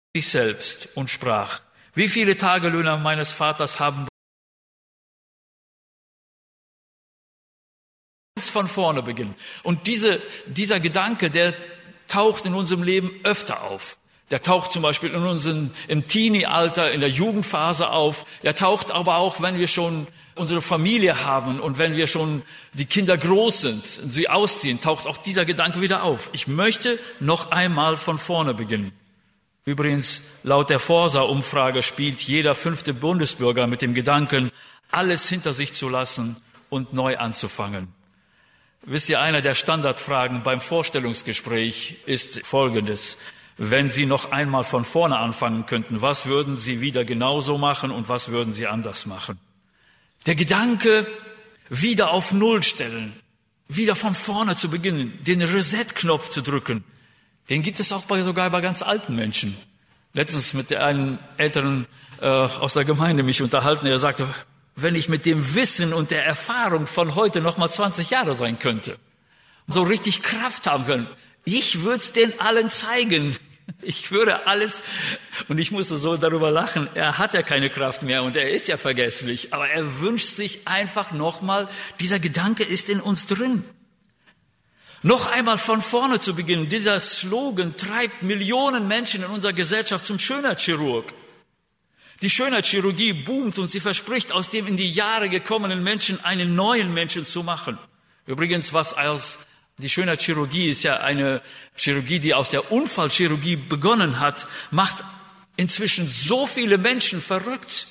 sich selbst und sprach: Wie viele Tagelöhner meines Vaters haben von vorne beginnen. Und dieser Gedanke, der taucht in unserem Leben öfter auf. Der taucht zum Beispiel im Teenie-Alter, in der Jugendphase auf. Der taucht aber auch, wenn wir schon unsere Familie haben und wenn wir schon die Kinder groß sind und sie ausziehen, taucht auch dieser Gedanke wieder auf. Ich möchte noch einmal von vorne beginnen. Übrigens, laut der Forsa-Umfrage spielt jeder 5. Bundesbürger mit dem Gedanken, alles hinter sich zu lassen und neu anzufangen. Wisst ihr, einer der Standardfragen beim Vorstellungsgespräch ist folgendes: Wenn Sie noch einmal von vorne anfangen könnten, was würden Sie wieder genauso machen und was würden Sie anders machen? Der Gedanke, wieder auf Null stellen, wieder von vorne zu beginnen, den Reset-Knopf zu drücken, den gibt es auch sogar bei ganz alten Menschen. Letztens mit einem Älteren aus der Gemeinde mich unterhalten, er sagte, wenn ich mit dem Wissen und der Erfahrung von heute noch mal 20 Jahre sein könnte, so richtig Kraft haben können, ich würde es den allen zeigen. Ich würde alles, und ich musste so darüber lachen, er hat ja keine Kraft mehr und er ist ja vergesslich, aber er wünscht sich einfach nochmal, dieser Gedanke ist in uns drin. Noch einmal von vorne zu beginnen, dieser Slogan treibt Millionen Menschen in unserer Gesellschaft zum Schönheitschirurg. Die Schönheitschirurgie boomt und sie verspricht, aus dem in die Jahre gekommenen Menschen einen neuen Menschen zu machen. Übrigens, die Schönheitschirurgie ist ja eine Chirurgie, die aus der Unfallchirurgie begonnen hat, macht inzwischen so viele Menschen verrückt.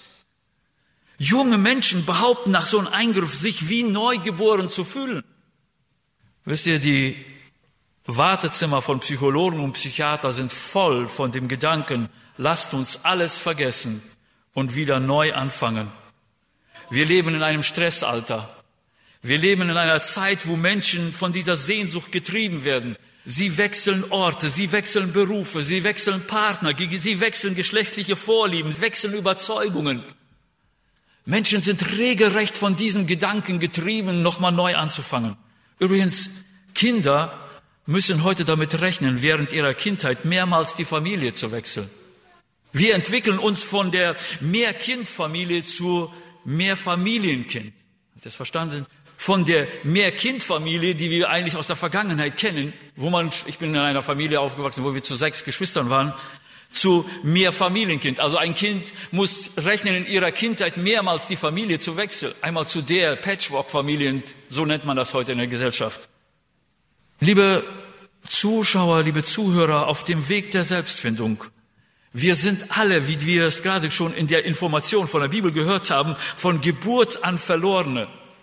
Junge Menschen behaupten nach so einem Eingriff, sich wie neugeboren zu fühlen. Wisst ihr, die Wartezimmer von Psychologen und Psychiatern sind voll von dem Gedanken, lasst uns alles vergessen und wieder neu anfangen. Wir leben in einem Stressalter. Wir leben in einer Zeit, wo Menschen von dieser Sehnsucht getrieben werden. Sie wechseln Orte, sie wechseln Berufe, sie wechseln Partner, sie wechseln geschlechtliche Vorlieben, wechseln Überzeugungen. Menschen sind regelrecht von diesem Gedanken getrieben, nochmal neu anzufangen. Übrigens, Kinder müssen heute damit rechnen, während ihrer Kindheit mehrmals die Familie zu wechseln. Wir entwickeln uns von der Mehrkindfamilie zu Mehrfamilienkind. Habt ihr das verstanden? Von der Mehrkindfamilie, die wir eigentlich aus der Vergangenheit kennen, ich bin in einer Familie aufgewachsen, wo wir zu 6 Geschwistern waren, zu Mehrfamilienkind. Also ein Kind muss rechnen, in ihrer Kindheit mehrmals die Familie zu wechseln. Einmal zu der Patchwork-Familie, so nennt man das heute in der Gesellschaft. Liebe Zuschauer, liebe Zuhörer, auf dem Weg der Selbstfindung. Wir sind alle, wie wir es gerade schon in der Information von der Bibel gehört haben, von Geburt an Verlorene.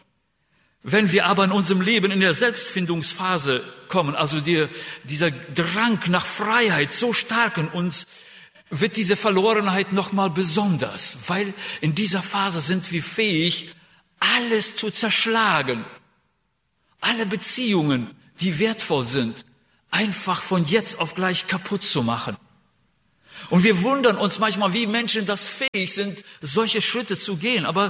Wenn wir aber in unserem Leben in der Selbstfindungsphase kommen, also dieser Drang nach Freiheit so stark in uns, wird diese Verlorenheit nochmal besonders, weil in dieser Phase sind wir fähig, alles zu zerschlagen. Alle Beziehungen, die wertvoll sind, einfach von jetzt auf gleich kaputt zu machen. Und wir wundern uns manchmal, wie Menschen das fähig sind, solche Schritte zu gehen. Aber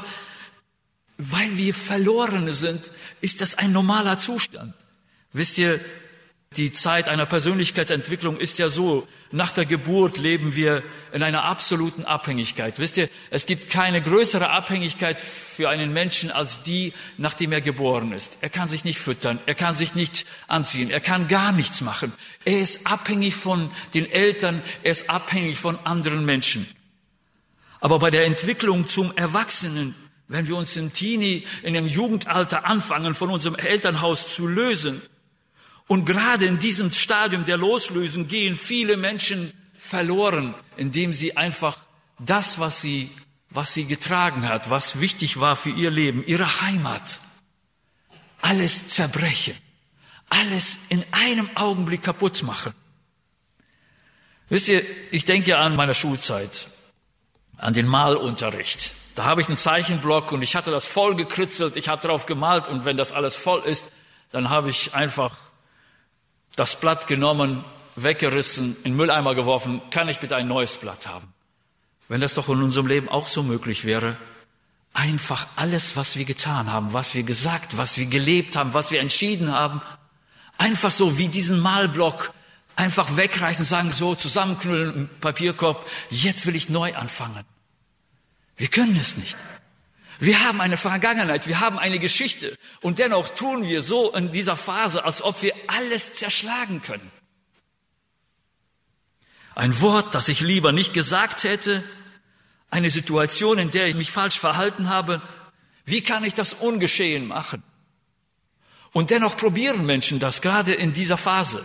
weil wir Verlorene sind, ist das ein normaler Zustand. Wisst ihr, die Zeit einer Persönlichkeitsentwicklung ist ja so, nach der Geburt leben wir in einer absoluten Abhängigkeit. Wisst ihr, es gibt keine größere Abhängigkeit für einen Menschen als die, nachdem er geboren ist. Er kann sich nicht füttern, er kann sich nicht anziehen, er kann gar nichts machen. Er ist abhängig von den Eltern, er ist abhängig von anderen Menschen. Aber bei der Entwicklung zum Erwachsenen, wenn wir uns in dem Jugendalter anfangen, von unserem Elternhaus zu lösen, und gerade in diesem Stadium der Loslösung gehen viele Menschen verloren, indem sie einfach das, was sie getragen hat, was wichtig war für ihr Leben, ihre Heimat, alles zerbrechen, alles in einem Augenblick kaputt machen. Wisst ihr, ich denke an meine Schulzeit, an den Malunterricht. Da habe ich einen Zeichenblock und ich hatte das voll gekritzelt, ich habe drauf gemalt und wenn das alles voll ist, dann habe ich einfach das Blatt genommen, weggerissen, in den Mülleimer geworfen, kann ich bitte ein neues Blatt haben? Wenn das doch in unserem Leben auch so möglich wäre, einfach alles, was wir getan haben, was wir gesagt, was wir gelebt haben, was wir entschieden haben, einfach so wie diesen Malblock einfach wegreißen und sagen, so zusammenknüllen im Papierkorb, jetzt will ich neu anfangen. Wir können es nicht. Wir haben eine Vergangenheit, wir haben eine Geschichte und dennoch tun wir so in dieser Phase, als ob wir alles zerschlagen können. Ein Wort, das ich lieber nicht gesagt hätte, eine Situation, in der ich mich falsch verhalten habe. Wie kann ich das ungeschehen machen? Und dennoch probieren Menschen das, gerade in dieser Phase.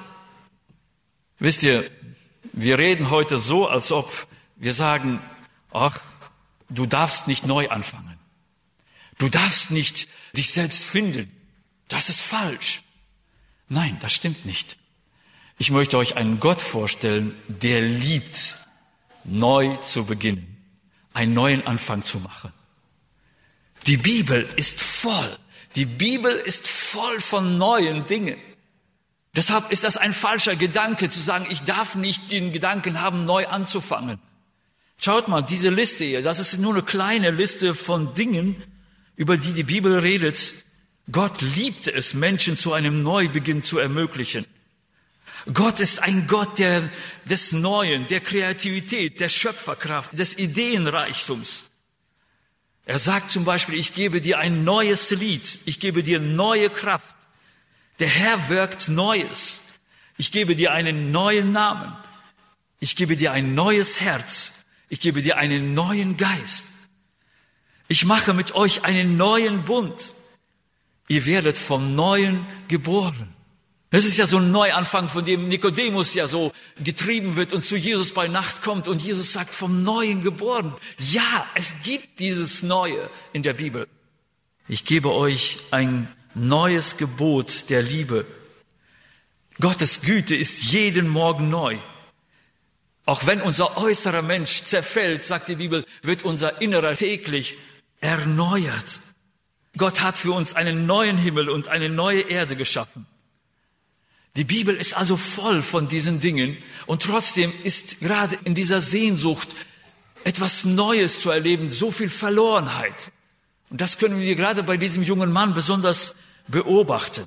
Wisst ihr, wir reden heute so, als ob wir sagen, ach, du darfst nicht neu anfangen. Du darfst nicht dich selbst finden. Das ist falsch. Nein, das stimmt nicht. Ich möchte euch einen Gott vorstellen, der liebt, neu zu beginnen, einen neuen Anfang zu machen. Die Bibel ist voll. Die Bibel ist voll von neuen Dingen. Deshalb ist das ein falscher Gedanke, zu sagen, ich darf nicht den Gedanken haben, neu anzufangen. Schaut mal, diese Liste hier, das ist nur eine kleine Liste von Dingen, über die die Bibel redet. Gott liebte es, Menschen zu einem Neubeginn zu ermöglichen. Gott ist ein Gott des Neuen, der Kreativität, der Schöpferkraft, des Ideenreichtums. Er sagt zum Beispiel, ich gebe dir ein neues Lied, ich gebe dir neue Kraft. Der Herr wirkt Neues. Ich gebe dir einen neuen Namen. Ich gebe dir ein neues Herz. Ich gebe dir einen neuen Geist. Ich mache mit euch einen neuen Bund. Ihr werdet vom Neuen geboren. Das ist ja so ein Neuanfang, von dem Nikodemus ja so getrieben wird und zu Jesus bei Nacht kommt. Und Jesus sagt, vom Neuen geboren. Ja, es gibt dieses Neue in der Bibel. Ich gebe euch ein neues Gebot der Liebe. Gottes Güte ist jeden Morgen neu. Auch wenn unser äußerer Mensch zerfällt, sagt die Bibel, wird unser Innerer täglich erneuert. Gott hat für uns einen neuen Himmel und eine neue Erde geschaffen. Die Bibel ist also voll von diesen Dingen und trotzdem ist gerade in dieser Sehnsucht, etwas Neues zu erleben, so viel Verlorenheit. Und das können wir gerade bei diesem jungen Mann besonders beobachten.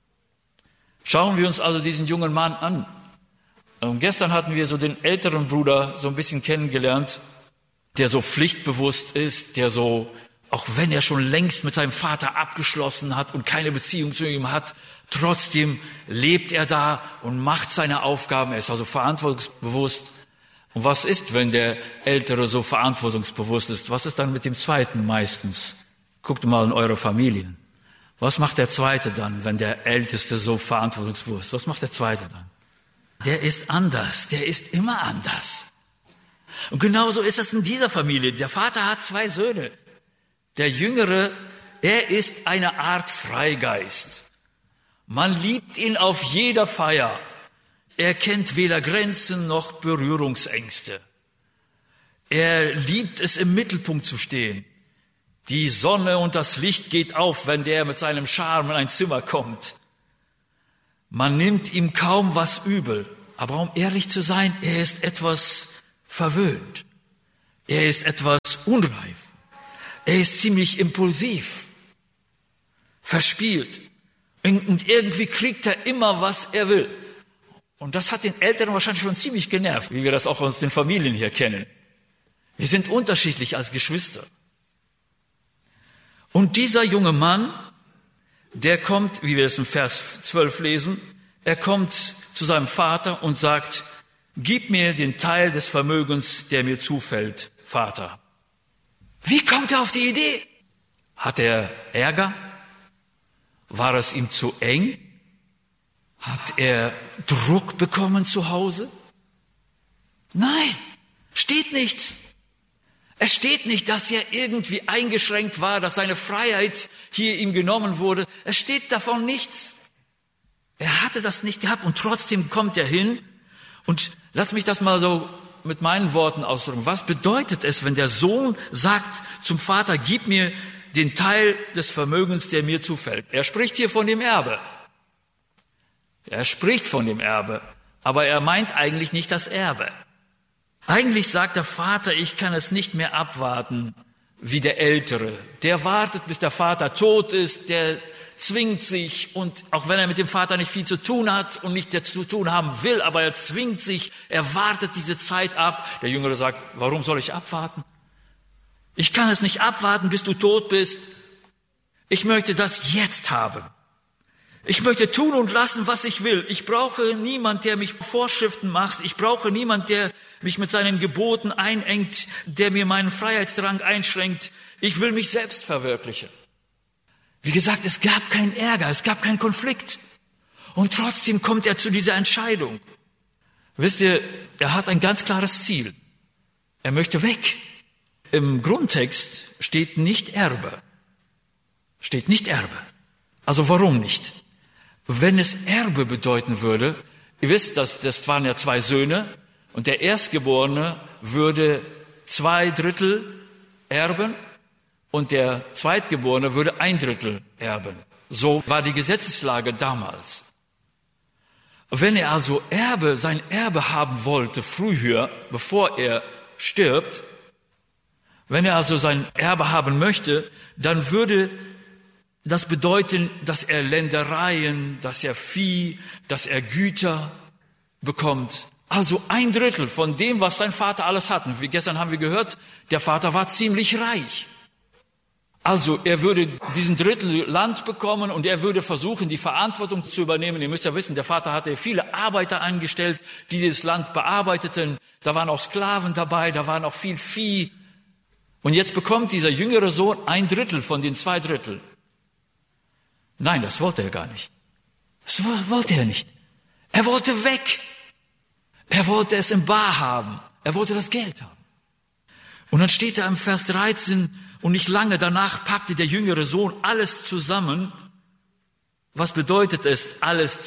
Schauen wir uns also diesen jungen Mann an. Und gestern hatten wir so den älteren Bruder so ein bisschen kennengelernt, der so pflichtbewusst ist, der so, auch wenn er schon längst mit seinem Vater abgeschlossen hat und keine Beziehung zu ihm hat, trotzdem lebt er da und macht seine Aufgaben. Er ist also verantwortungsbewusst. Und was ist, wenn der Ältere so verantwortungsbewusst ist? Was ist dann mit dem Zweiten meistens? Guckt mal in eure Familien. Was macht der Zweite dann, wenn der Älteste so verantwortungsbewusst ist? Was macht der Zweite dann? Der ist anders. Der ist immer anders. Und genauso ist es in dieser Familie. Der Vater hat 2 Söhne. Der Jüngere, er ist eine Art Freigeist. Man liebt ihn auf jeder Feier. Er kennt weder Grenzen noch Berührungsängste. Er liebt es, im Mittelpunkt zu stehen. Die Sonne und das Licht geht auf, wenn der mit seinem Charme in ein Zimmer kommt. Man nimmt ihm kaum was übel. Aber um ehrlich zu sein, er ist etwas verwöhnt. Er ist etwas unreif. Er ist ziemlich impulsiv, verspielt. Und irgendwie kriegt er immer, was er will. Und das hat den Eltern wahrscheinlich schon ziemlich genervt, wie wir das auch aus den Familien hier kennen. Wir sind unterschiedlich als Geschwister. Und dieser junge Mann, der kommt, wie wir es im Vers 12 lesen, er kommt zu seinem Vater und sagt, gib mir den Teil des Vermögens, der mir zufällt, Vater. Wie kommt er auf die Idee? Hat er Ärger? War es ihm zu eng? Hat er Druck bekommen zu Hause? Nein, steht nichts. Es steht nicht, dass er irgendwie eingeschränkt war, dass seine Freiheit hier ihm genommen wurde. Es steht davon nichts. Er hatte das nicht gehabt und trotzdem kommt er hin. Und lass mich das mal so mit meinen Worten ausdrücken. Was bedeutet es, wenn der Sohn sagt zum Vater, gib mir den Teil des Vermögens, der mir zufällt? Er spricht hier von dem Erbe. Er spricht von dem Erbe, aber er meint eigentlich nicht das Erbe. Eigentlich sagt der Vater, ich kann es nicht mehr abwarten wie der Ältere. Der wartet, bis der Vater tot ist, der zwingt sich, und auch wenn er mit dem Vater nicht viel zu tun hat und nicht zu tun haben will, aber er zwingt sich, er wartet diese Zeit ab. Der Jüngere sagt, warum soll ich abwarten? Ich kann es nicht abwarten, bis du tot bist. Ich möchte das jetzt haben. Ich möchte tun und lassen, was ich will. Ich brauche niemand, der mich Vorschriften macht. Ich brauche niemand, der mich mit seinen Geboten einengt, der mir meinen Freiheitsdrang einschränkt. Ich will mich selbst verwirklichen. Wie gesagt, es gab keinen Ärger, es gab keinen Konflikt. Und trotzdem kommt er zu dieser Entscheidung. Wisst ihr, er hat ein ganz klares Ziel. Er möchte weg. Im Grundtext steht nicht Erbe. Steht nicht Erbe. Also warum nicht? Wenn es Erbe bedeuten würde, ihr wisst, das waren ja 2 Söhne, und der Erstgeborene würde 2/3 erben und der Zweitgeborene würde 1/3 erben. So war die Gesetzeslage damals. Wenn er also sein Erbe haben wollte, früher, bevor er stirbt, wenn er also sein Erbe haben möchte, dann würde das bedeuten, dass er Ländereien, dass er Vieh, dass er Güter bekommt. Also 1/3 von dem, was sein Vater alles hat. Und gestern haben wir gehört, der Vater war ziemlich reich. Also er würde diesen Drittel Land bekommen und er würde versuchen, die Verantwortung zu übernehmen. Ihr müsst ja wissen, der Vater hatte viele Arbeiter eingestellt, die das Land bearbeiteten. Da waren auch Sklaven dabei, da waren auch viel Vieh. Und jetzt bekommt dieser jüngere Sohn 1/3 von den 2/3. Nein, das wollte er gar nicht. Das wollte er nicht. Er wollte weg. Er wollte es im Bar haben. Er wollte das Geld haben. Und dann steht da im Vers 13, und nicht lange danach packte der jüngere Sohn alles zusammen. Was bedeutet es, alles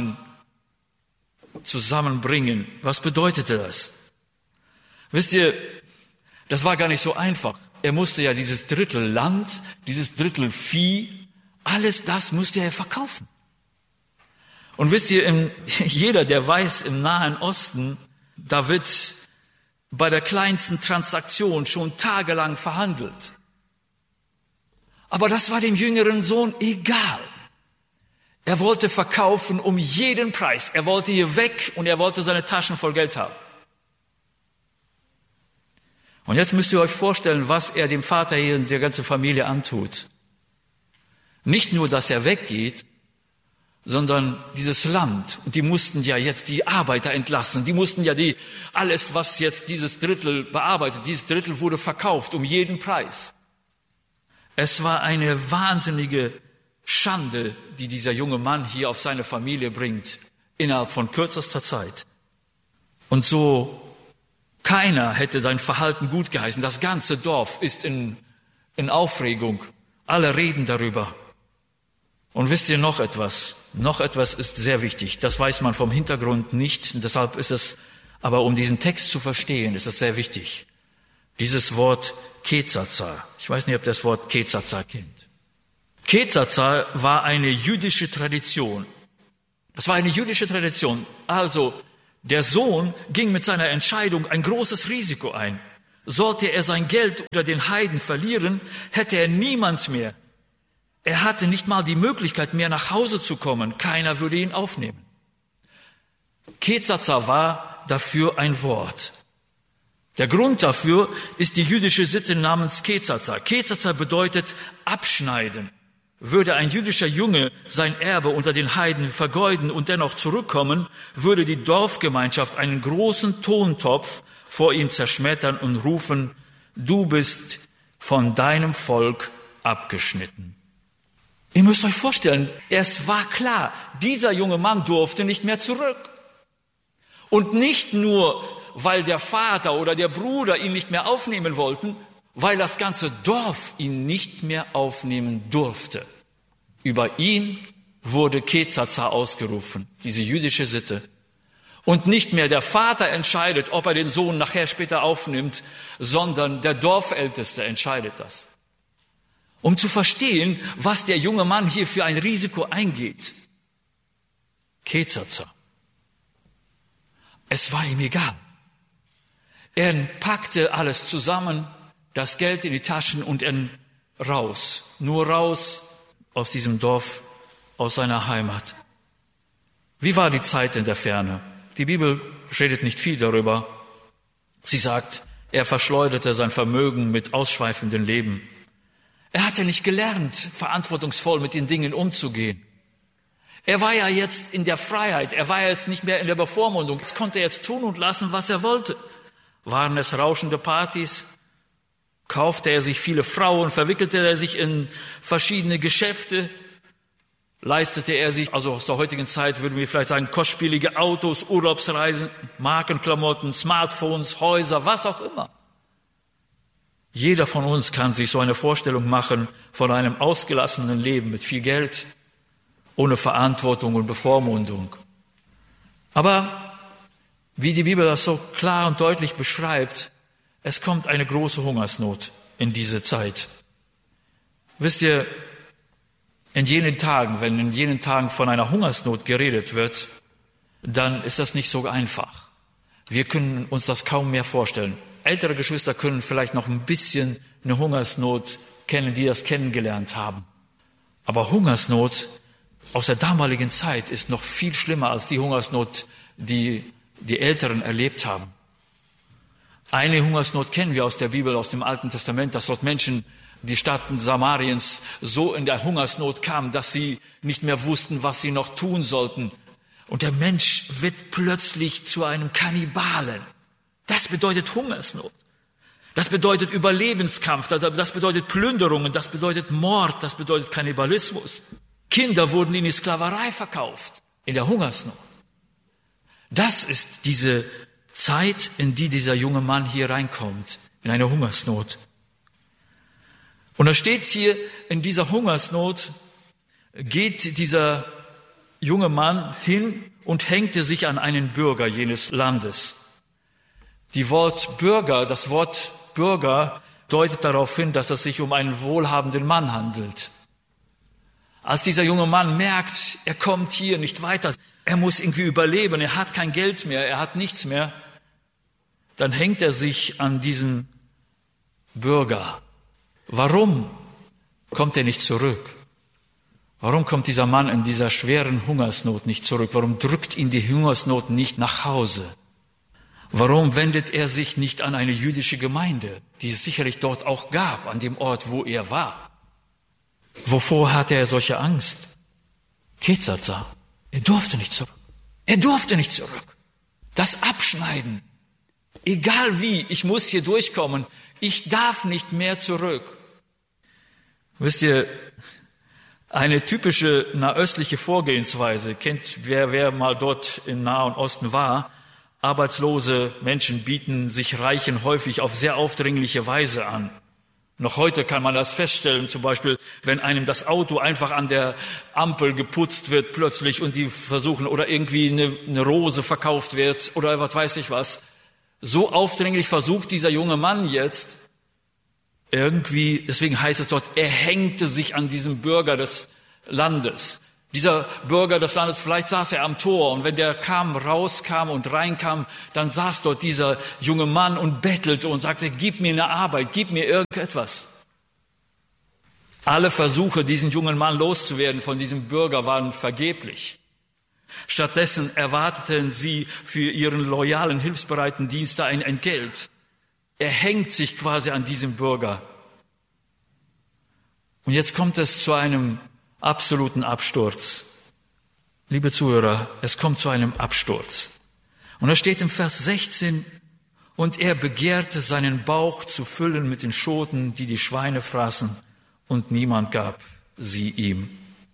zusammenbringen? Was bedeutete das? Wisst ihr, das war gar nicht so einfach. Er musste ja dieses 1/3 Land, dieses 1/3 Vieh, alles das musste er verkaufen. Und wisst ihr, jeder, der weiß, im Nahen Osten, da wird bei der kleinsten Transaktion schon tagelang verhandelt. Aber das war dem jüngeren Sohn egal. Er wollte verkaufen um jeden Preis. Er wollte hier weg und er wollte seine Taschen voll Geld haben. Und jetzt müsst ihr euch vorstellen, was er dem Vater hier und der ganzen Familie antut. Nicht nur, dass er weggeht, sondern dieses Land. Und die mussten ja jetzt die Arbeiter entlassen. Die mussten ja alles, was jetzt dieses 1/3 bearbeitet, dieses 1/3 wurde verkauft um jeden Preis. Es war eine wahnsinnige Schande, die dieser junge Mann hier auf seine Familie bringt, innerhalb von kürzester Zeit. Und so, keiner hätte sein Verhalten gut geheißen. Das ganze Dorf ist in Aufregung. Alle reden darüber. Und wisst ihr noch etwas? Noch etwas ist sehr wichtig. Das weiß man vom Hintergrund nicht. Und deshalb ist es, aber um diesen Text zu verstehen, ist es sehr wichtig. Dieses Wort Ketzazar. Ich weiß nicht, ob ihr das Wort Ketzazar kennt. Ketzazar war eine jüdische Tradition. Das war eine jüdische Tradition. Also, der Sohn ging mit seiner Entscheidung ein großes Risiko ein. Sollte er sein Geld unter den Heiden verlieren, hätte er niemand mehr. Er hatte nicht mal die Möglichkeit mehr nach Hause zu kommen. Keiner würde ihn aufnehmen. Ketzazar war dafür ein Wort. Der Grund dafür ist die jüdische Sitte namens Ketzazar. Ketzazar bedeutet abschneiden. Würde ein jüdischer Junge sein Erbe unter den Heiden vergeuden und dennoch zurückkommen, würde die Dorfgemeinschaft einen großen Tontopf vor ihm zerschmettern und rufen, du bist von deinem Volk abgeschnitten. Ihr müsst euch vorstellen, es war klar, dieser junge Mann durfte nicht mehr zurück. Und nicht nur, weil der Vater oder der Bruder ihn nicht mehr aufnehmen wollten, weil das ganze Dorf ihn nicht mehr aufnehmen durfte. Über ihn wurde Ketzazar ausgerufen, diese jüdische Sitte. Und nicht mehr der Vater entscheidet, ob er den Sohn nachher später aufnimmt, sondern der Dorfälteste entscheidet das. Um zu verstehen, was der junge Mann hier für ein Risiko eingeht. Ketzazar. Es war ihm egal. Er packte alles zusammen, das Geld in die Taschen und raus. Nur raus aus diesem Dorf, aus seiner Heimat. Wie war die Zeit in der Ferne? Die Bibel redet nicht viel darüber. Sie sagt, er verschleuderte sein Vermögen mit ausschweifendem Leben. Er hatte nicht gelernt, verantwortungsvoll mit den Dingen umzugehen. Er war ja jetzt in der Freiheit, er war jetzt nicht mehr in der Bevormundung. Jetzt konnte er jetzt tun und lassen, was er wollte. Waren es rauschende Partys? Kaufte er sich viele Frauen? Verwickelte er sich in verschiedene Geschäfte? Leistete er sich, also aus der heutigen Zeit würden wir vielleicht sagen, kostspielige Autos, Urlaubsreisen, Markenklamotten, Smartphones, Häuser, was auch immer. Jeder von uns kann sich so eine Vorstellung machen von einem ausgelassenen Leben mit viel Geld, ohne Verantwortung und Bevormundung. Aber wie die Bibel das so klar und deutlich beschreibt, es kommt eine große Hungersnot in diese Zeit. Wisst ihr, wenn in jenen Tagen von einer Hungersnot geredet wird, dann ist das nicht so einfach. Wir können uns das kaum mehr vorstellen. Ältere Geschwister können vielleicht noch ein bisschen eine Hungersnot kennen, die das kennengelernt haben. Aber Hungersnot aus der damaligen Zeit ist noch viel schlimmer als die Hungersnot, die die Älteren erlebt haben. Eine Hungersnot kennen wir aus der Bibel, aus dem Alten Testament, dass dort Menschen, die Stadt Samariens, so in der Hungersnot kamen, dass sie nicht mehr wussten, was sie noch tun sollten. Und der Mensch wird plötzlich zu einem Kannibalen. Das bedeutet Hungersnot. Das bedeutet Überlebenskampf, das bedeutet Plünderungen, das bedeutet Mord, das bedeutet Kannibalismus. Kinder wurden in die Sklaverei verkauft, in der Hungersnot. Das ist diese Zeit, in die dieser junge Mann hier reinkommt, in eine Hungersnot. Und da steht hier, in dieser Hungersnot geht dieser junge Mann hin und hängte sich an einen Bürger jenes Landes. Das Wort Bürger deutet darauf hin, dass es sich um einen wohlhabenden Mann handelt. Als dieser junge Mann merkt, er kommt hier nicht weiter, er muss irgendwie überleben, er hat kein Geld mehr, er hat nichts mehr, dann hängt er sich an diesen Bürger. Warum kommt er nicht zurück? Warum kommt dieser Mann in dieser schweren Hungersnot nicht zurück? Warum drückt ihn die Hungersnot nicht nach Hause? Warum wendet er sich nicht an eine jüdische Gemeinde, die es sicherlich dort auch gab, an dem Ort, wo er war? Wovor hatte er solche Angst? Ketzatza. Er durfte nicht zurück. Er durfte nicht zurück. Das Abschneiden. Egal wie, ich muss hier durchkommen. Ich darf nicht mehr zurück. Wisst ihr, eine typische nahöstliche Vorgehensweise, kennt wer mal dort im Nahen Osten war, arbeitslose Menschen bieten sich Reichen häufig auf sehr aufdringliche Weise an. Noch heute kann man das feststellen, zum Beispiel, wenn einem das Auto einfach an der Ampel geputzt wird plötzlich und die versuchen, oder irgendwie eine Rose verkauft wird oder was weiß ich was. So aufdringlich versucht dieser junge Mann jetzt irgendwie, deswegen heißt es dort, er hängte sich an diesem Bürger des Landes. Dieser Bürger des Landes, vielleicht saß er am Tor und wenn der rauskam und reinkam, dann saß dort dieser junge Mann und bettelte und sagte, gib mir eine Arbeit, gib mir irgendetwas. Alle Versuche, diesen jungen Mann loszuwerden von diesem Bürger, waren vergeblich. Stattdessen erwarteten sie für ihren loyalen, hilfsbereiten Dienst ein Entgelt. Er hängt sich quasi an diesem Bürger. Und jetzt kommt es zu einem absoluten Absturz. Liebe Zuhörer, es kommt zu einem Absturz. Und da steht im Vers 16, und er begehrte seinen Bauch zu füllen mit den Schoten, die die Schweine fraßen, und niemand gab sie ihm.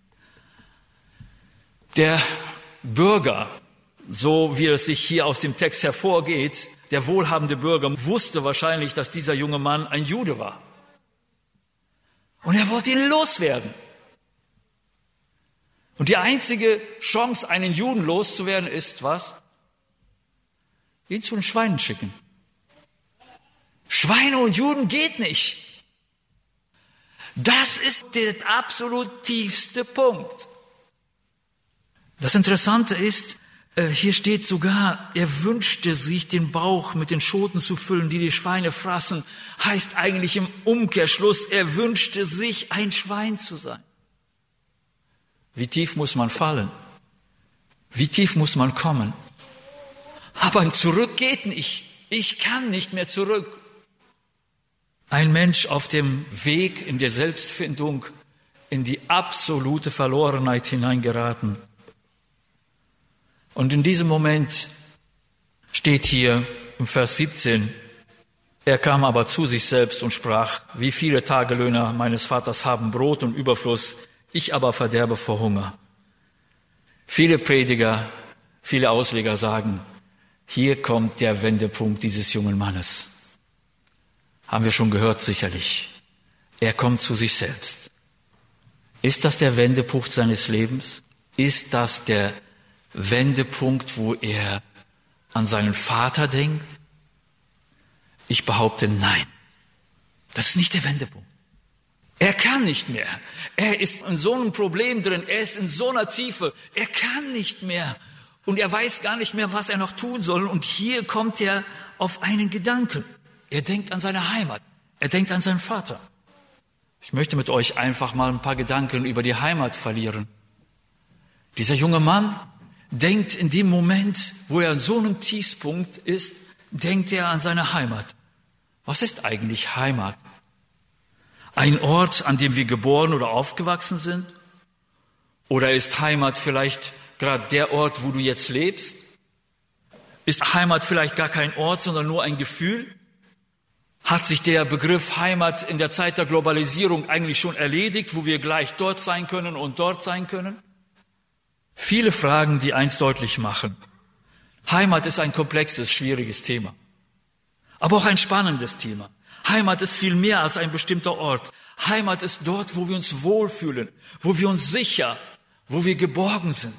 Der Bürger, so wie es sich hier aus dem Text hervorgeht, der wohlhabende Bürger wusste wahrscheinlich, dass dieser junge Mann ein Jude war. Und er wollte ihn loswerden. Und die einzige Chance, einen Juden loszuwerden, ist was? Ihn zu den Schweinen schicken. Schweine und Juden geht nicht. Das ist der absolut tiefste Punkt. Das Interessante ist, hier steht sogar, er wünschte sich, den Bauch mit den Schoten zu füllen, die die Schweine fraßen. Heißt eigentlich im Umkehrschluss, er wünschte sich, ein Schwein zu sein. Wie tief muss man fallen? Wie tief muss man kommen? Aber zurück geht nicht. Ich kann nicht mehr zurück. Ein Mensch auf dem Weg in der Selbstfindung in die absolute Verlorenheit hineingeraten. Und in diesem Moment steht hier im Vers 17, er kam aber zu sich selbst und sprach, wie viele Tagelöhner meines Vaters haben Brot und Überfluss, ich aber verderbe vor Hunger. Viele Prediger, viele Ausleger sagen, hier kommt der Wendepunkt dieses jungen Mannes. Haben wir schon gehört, sicherlich. Er kommt zu sich selbst. Ist das der Wendepunkt seines Lebens? Ist das der Wendepunkt, wo er an seinen Vater denkt? Ich behaupte, nein. Das ist nicht der Wendepunkt. Er kann nicht mehr. Er ist in so einem Problem drin. Er ist in so einer Tiefe. Er kann nicht mehr. Und er weiß gar nicht mehr, was er noch tun soll. Und hier kommt er auf einen Gedanken. Er denkt an seine Heimat. Er denkt an seinen Vater. Ich möchte mit euch einfach mal ein paar Gedanken über die Heimat verlieren. Dieser junge Mann denkt in dem Moment, wo er an so einem Tiefspunkt ist, denkt er an seine Heimat. Was ist eigentlich Heimat? Ein Ort, an dem wir geboren oder aufgewachsen sind? Oder ist Heimat vielleicht gerade der Ort, wo du jetzt lebst? Ist Heimat vielleicht gar kein Ort, sondern nur ein Gefühl? Hat sich der Begriff Heimat in der Zeit der Globalisierung eigentlich schon erledigt, wo wir gleich dort sein können und dort sein können? Viele Fragen, die eins deutlich machen. Heimat ist ein komplexes, schwieriges Thema, aber auch ein spannendes Thema. Heimat ist viel mehr als ein bestimmter Ort. Heimat ist dort, wo wir uns wohlfühlen, wo wir uns sicher, wo wir geborgen sind.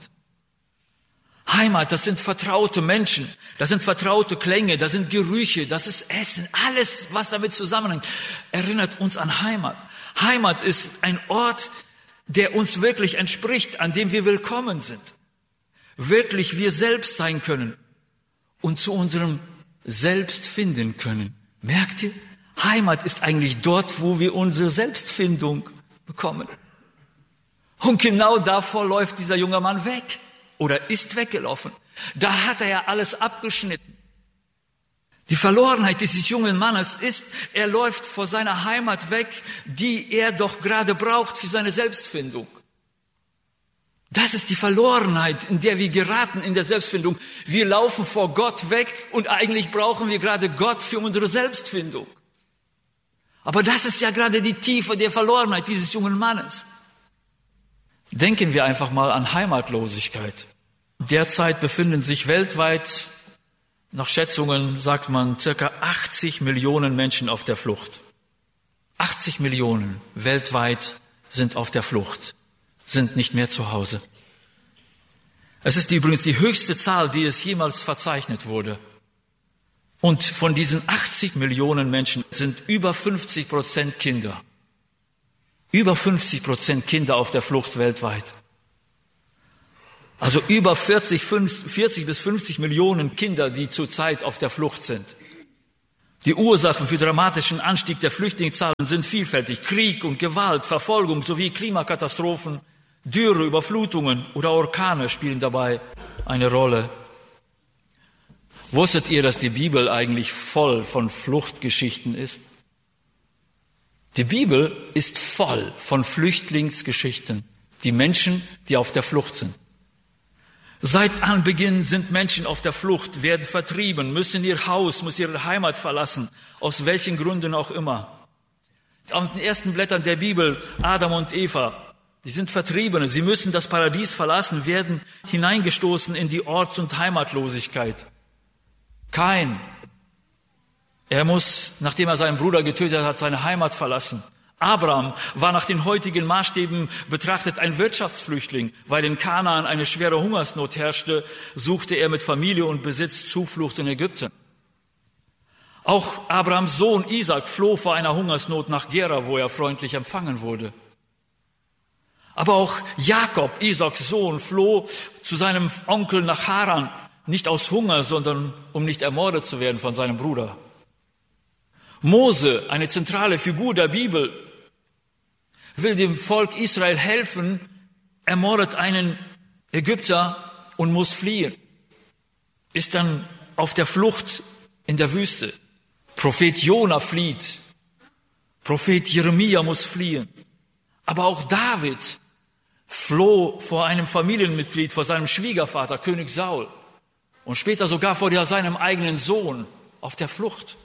Heimat, das sind vertraute Menschen, das sind vertraute Klänge, das sind Gerüche, das ist Essen, alles, was damit zusammenhängt, erinnert uns an Heimat. Heimat ist ein Ort, der uns wirklich entspricht, an dem wir willkommen sind. Wirklich wir selbst sein können und zu unserem Selbst finden können. Merkt ihr? Heimat ist eigentlich dort, wo wir unsere Selbstfindung bekommen. Und genau davor läuft dieser junge Mann weg oder ist weggelaufen. Da hat er ja alles abgeschnitten. Die Verlorenheit dieses jungen Mannes ist, er läuft vor seiner Heimat weg, die er doch gerade braucht für seine Selbstfindung. Das ist die Verlorenheit, in der wir geraten in der Selbstfindung. Wir laufen vor Gott weg und eigentlich brauchen wir gerade Gott für unsere Selbstfindung. Aber das ist ja gerade die Tiefe der Verlorenheit dieses jungen Mannes. Denken wir einfach mal an Heimatlosigkeit. Derzeit befinden sich weltweit, nach Schätzungen sagt man, circa 80 Millionen Menschen auf der Flucht. 80 Millionen weltweit sind auf der Flucht, sind nicht mehr zu Hause. Es ist übrigens die höchste Zahl, die es jemals verzeichnet wurde. Und von diesen 80 Millionen Menschen sind über 50% Kinder. Über 50% Kinder auf der Flucht weltweit. Also über 40 bis 50 Millionen Kinder, die zurzeit auf der Flucht sind. Die Ursachen für dramatischen Anstieg der Flüchtlingszahlen sind vielfältig. Krieg und Gewalt, Verfolgung sowie Klimakatastrophen, Dürre, Überflutungen oder Orkane spielen dabei eine Rolle. Wusstet ihr, dass die Bibel eigentlich voll von Fluchtgeschichten ist? Die Bibel ist voll von Flüchtlingsgeschichten, die Menschen, die auf der Flucht sind. Seit Anbeginn sind Menschen auf der Flucht, werden vertrieben, müssen ihr Haus, müssen ihre Heimat verlassen, aus welchen Gründen auch immer. Auf den ersten Blättern der Bibel, Adam und Eva, die sind Vertriebene, sie müssen das Paradies verlassen, werden hineingestoßen in die Orts- und Heimatlosigkeit. Kain, er muss, nachdem er seinen Bruder getötet hat, seine Heimat verlassen. Abraham war nach den heutigen Maßstäben betrachtet ein Wirtschaftsflüchtling, weil in Kanaan eine schwere Hungersnot herrschte, suchte er mit Familie und Besitz Zuflucht in Ägypten. Auch Abrahams Sohn Isaac floh vor einer Hungersnot nach Gera, wo er freundlich empfangen wurde. Aber auch Jakob, Isaaks Sohn, floh zu seinem Onkel nach Haran, nicht aus Hunger, sondern um nicht ermordet zu werden von seinem Bruder. Mose, eine zentrale Figur der Bibel, will dem Volk Israel helfen, ermordet einen Ägypter und muss fliehen. Ist dann auf der Flucht in der Wüste. Prophet Jona flieht. Prophet Jeremia muss fliehen. Aber auch David floh vor einem Familienmitglied, vor seinem Schwiegervater, König Saul. Und später sogar vor seinem eigenen Sohn auf der Flucht.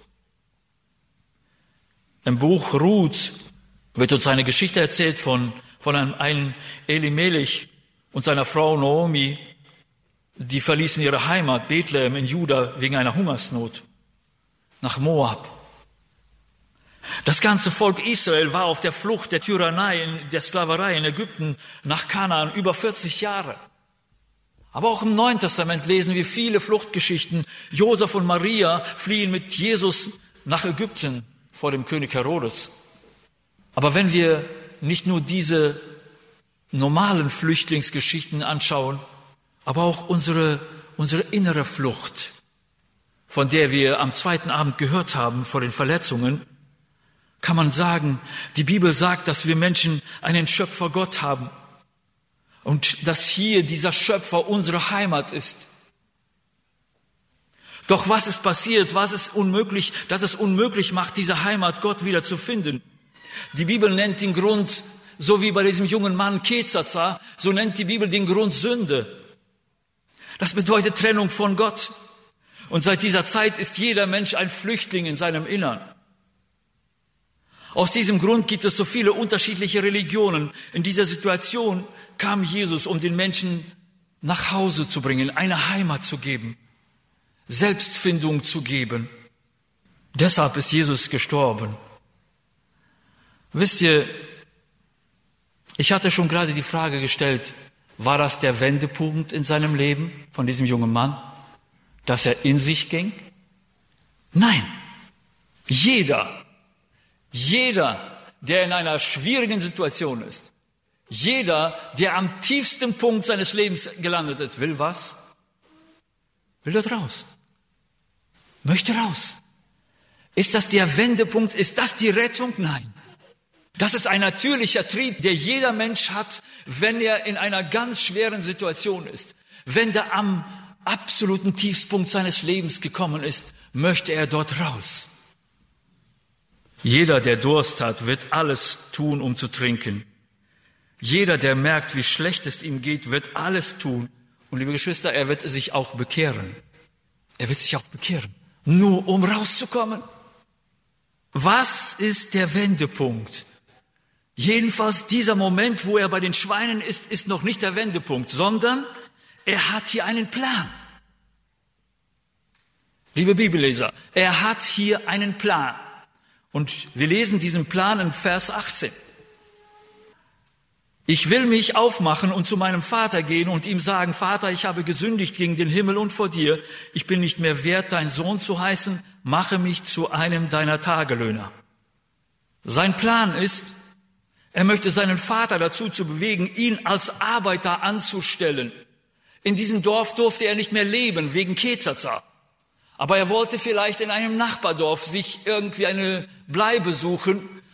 Im Buch Ruth wird uns eine Geschichte erzählt von einem Elimelech und seiner Frau Naomi. Die verließen ihre Heimat, Bethlehem in Juda, wegen einer Hungersnot, nach Moab. Das ganze Volk Israel war auf der Flucht der Tyrannei, der Sklaverei in Ägypten nach Kanaan über 40 Jahre. Aber auch im Neuen Testament lesen wir viele Fluchtgeschichten. Josef und Maria fliehen mit Jesus nach Ägypten vor dem König Herodes. Aber wenn wir nicht nur diese normalen Flüchtlingsgeschichten anschauen, aber auch unsere innere Flucht, von der wir am zweiten Abend gehört haben, vor den Verletzungen, kann man sagen, die Bibel sagt, dass wir Menschen einen Schöpfer Gott haben und dass hier dieser Schöpfer unsere Heimat ist. Doch was ist passiert, dass es unmöglich macht, diese Heimat Gott wieder zu finden? Die Bibel nennt den Grund, so wie bei diesem jungen Mann Kezaza, so nennt die Bibel den Grund Sünde. Das bedeutet Trennung von Gott. Und seit dieser Zeit ist jeder Mensch ein Flüchtling in seinem Innern. Aus diesem Grund gibt es so viele unterschiedliche Religionen. In dieser Situation kam Jesus, um den Menschen nach Hause zu bringen, eine Heimat zu geben, Selbstfindung zu geben. Deshalb ist Jesus gestorben. Wisst ihr, ich hatte schon gerade die Frage gestellt, war das der Wendepunkt in seinem Leben von diesem jungen Mann, dass er in sich ging? Nein. Jeder, der in einer schwierigen Situation ist, jeder, der am tiefsten Punkt seines Lebens gelandet ist, will was? Will dort raus. Möchte raus. Ist das der Wendepunkt? Ist das die Rettung? Nein. Das ist ein natürlicher Trieb, der jeder Mensch hat, wenn er in einer ganz schweren Situation ist. Wenn er am absoluten Tiefpunkt seines Lebens gekommen ist, möchte er dort raus. Jeder, der Durst hat, wird alles tun, um zu trinken. Jeder, der merkt, wie schlecht es ihm geht, wird alles tun. Und liebe Geschwister, er wird sich auch bekehren. Er wird sich auch bekehren, nur um rauszukommen. Was ist der Wendepunkt? Jedenfalls dieser Moment, wo er bei den Schweinen ist noch nicht der Wendepunkt, sondern er hat hier einen Plan. Liebe Bibelleser, er hat hier einen Plan. Und wir lesen diesen Plan in Vers 18. Ich will mich aufmachen und zu meinem Vater gehen und ihm sagen, Vater, ich habe gesündigt gegen den Himmel und vor dir. Ich bin nicht mehr wert, dein Sohn zu heißen. Mache mich zu einem deiner Tagelöhner. Sein Plan ist, er möchte seinen Vater dazu zu bewegen, ihn als Arbeiter anzustellen. In diesem Dorf durfte er nicht mehr leben, wegen Kezaza. Aber er wollte vielleicht in einem Nachbardorf sich irgendwie eine Bleibe suchen,